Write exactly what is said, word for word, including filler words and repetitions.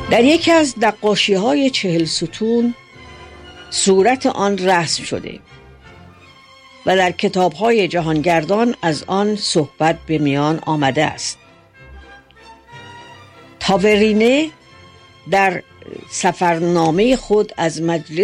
در یکی از نقاشی‌های چهل ستون صورت آن رسم شده و در کتاب‌های جهانگردان از آن صحبت به میان آمده است. تاورینه در سفرنامه خود از مجلس